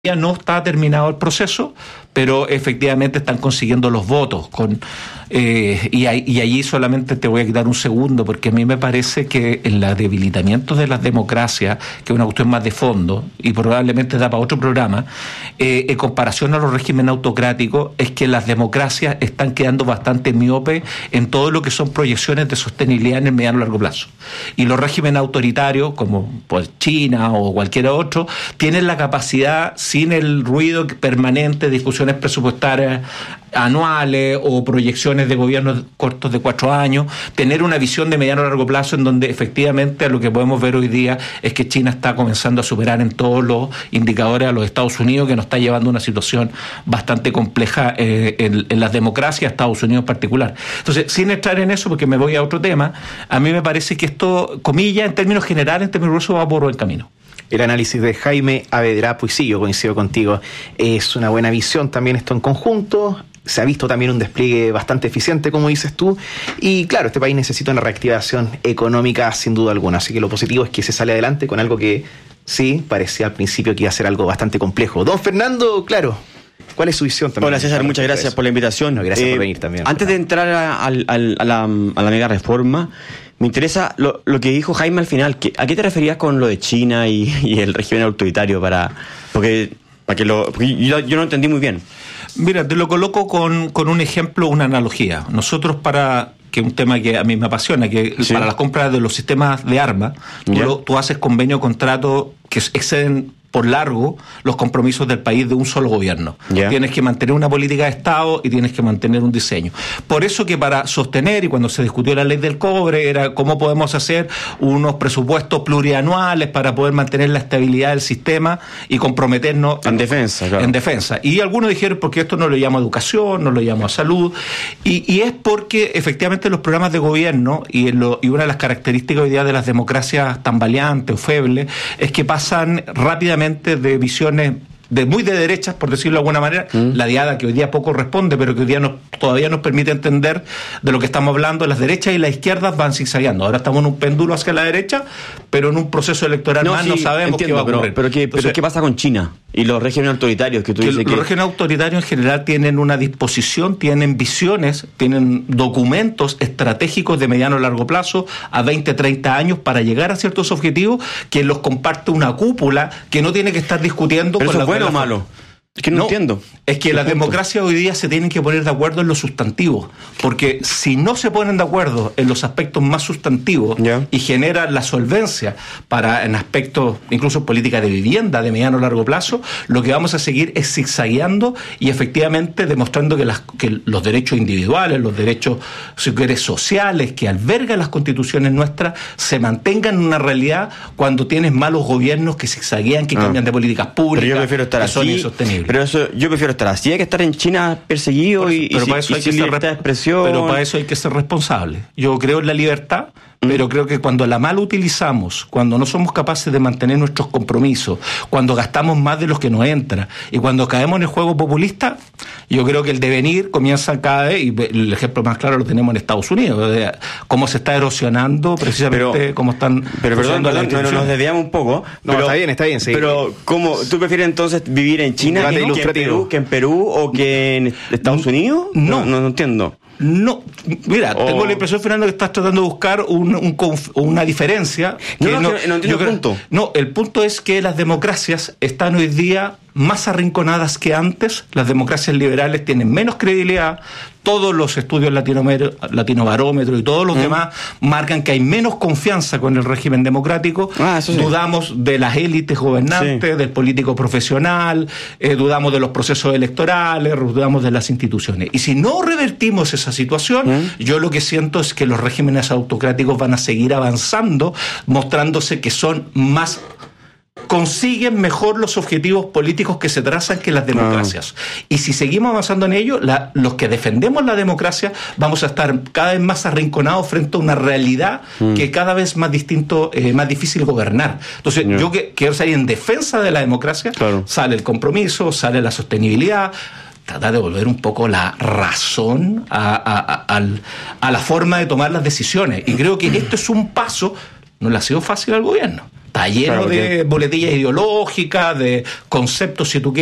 Ya no está terminado el proceso, pero efectivamente están consiguiendo los votos. Y allí solamente te voy a quitar un segundo, porque a mí me parece que el debilitamiento de las democracias, que es una cuestión más de fondo, y probablemente da para otro programa, en comparación a los regímenes autocráticos, es que las democracias están quedando bastante miopes en todo lo que son proyecciones de sostenibilidad en el mediano y largo plazo. Y los regímenes autoritarios, como pues China o cualquier otro, tienen la capacidad, sin el ruido permanente de discusiones presupuestarias anuales o proyecciones de gobiernos cortos de 4 años, tener una visión de mediano a largo plazo en donde efectivamente lo que podemos ver hoy día es que China está comenzando a superar en todos los indicadores a los Estados Unidos, que nos está llevando a una situación bastante compleja en las democracias, Estados Unidos en particular. Entonces, sin entrar en eso, porque me voy a otro tema, a mí me parece que esto, comillas, en términos generales, en términos gruesos, va por buen camino. El análisis de Jaime Avedrapo, y sí, yo coincido contigo, es una buena visión también esto en conjunto. Se ha visto también un despliegue bastante eficiente, como dices tú, y claro, este país necesita una reactivación económica sin duda alguna, así que lo positivo es que se sale adelante con algo que sí, parecía al principio que iba a ser algo bastante complejo. Don Fernando, claro, ¿cuál es su visión también? Hola César, muchas gracias por la invitación. No, gracias por venir también. Antes de entrar a la mega reforma, me interesa lo que dijo Jaime al final. ¿A qué te referías con lo de China y el régimen autoritario? Porque yo no entendí muy bien. Mira, te lo coloco con un ejemplo, una analogía. Nosotros que es un tema que a mí me apasiona, que sí, para las compras de los sistemas de armas, tú haces convenio o contrato que exceden por largo los compromisos del país de un solo gobierno. Tienes que mantener una política de Estado y tienes que mantener un diseño. Por eso que para sostener, y cuando se discutió la ley del cobre, era cómo podemos hacer unos presupuestos plurianuales para poder mantener la estabilidad del sistema y comprometernos en defensa, claro. En defensa. Y algunos dijeron, porque esto no lo llamo educación, no lo llamo salud, y es porque efectivamente los programas de gobierno, y una de las características hoy día de las democracias tambaleantes o febles, es que pasan rápidamente de visiones muy de derechas, por decirlo de alguna manera, la diada que hoy día poco responde, pero que hoy día todavía nos permite entender de lo que estamos hablando. Las derechas y las izquierdas van zigzagueando. Ahora estamos en un péndulo hacia la derecha, pero en un proceso electoral no sabemos qué va a ocurrir. Pero ¿qué pasa con China y los regímenes autoritarios que tú dices? Los regímenes autoritarios en general tienen una disposición, tienen visiones, tienen documentos estratégicos de mediano a largo plazo, a 20, 30 años, para llegar a ciertos objetivos que los comparte una cúpula que no tiene que estar discutiendo con la... ¿Bueno o malo? Es que no entiendo. Es que las democracias hoy día se tienen que poner de acuerdo en los sustantivos, porque si no se ponen de acuerdo en los aspectos más sustantivos y generan la solvencia en aspectos, incluso política de vivienda de mediano a largo plazo, lo que vamos a seguir es zigzagueando y efectivamente demostrando que los derechos individuales, los derechos, si quieres, sociales que albergan las constituciones nuestras, se mantengan en una realidad cuando tienes malos gobiernos que zigzaguean, que cambian de políticas públicas, pero yo prefiero estar que así, son insostenibles. Pero yo prefiero estar así, hay que estar en China perseguido sin libertad de expresión. Pero para eso hay que ser responsable. Yo creo en la libertad, pero creo que cuando la mal utilizamos, cuando no somos capaces de mantener nuestros compromisos, cuando gastamos más de los que nos entra y cuando caemos en el juego populista, yo creo que el devenir comienza cada vez, y el ejemplo más claro lo tenemos en Estados Unidos, de cómo se está erosionando precisamente, cómo están... Pero perdón, nos desviamos un poco. No, está bien, sí. Pero ¿cómo? ¿Tú prefieres entonces vivir en China que en Perú o que en Estados Unidos? No entiendo. No, mira, tengo la impresión, Fernando, que estás tratando de buscar una diferencia. No entiendo el punto. No, el punto es que las democracias están hoy día más arrinconadas que antes. Las democracias liberales tienen menos credibilidad. Todos los estudios Latinobarómetro y todos los demás marcan que hay menos confianza con el régimen democrático. Eso sí. Dudamos de las élites gobernantes, del político profesional, dudamos de los procesos electorales, dudamos de las instituciones. Y si no revertimos esa situación, yo lo que siento es que los regímenes autocráticos van a seguir avanzando, mostrándose que consiguen mejor los objetivos políticos que se trazan que las democracias. Y si seguimos avanzando en ello, los que defendemos la democracia vamos a estar cada vez más arrinconados frente a una realidad que cada vez más difícil gobernar. Entonces, yo quiero salir en defensa de la democracia, sale el compromiso, sale la sostenibilidad, tratar de volver un poco la razón a la forma de tomar las decisiones. Y creo que esto es un paso, no le ha sido fácil al gobierno, Está lleno de boletillas ideológicas, de conceptos, si tú quieres,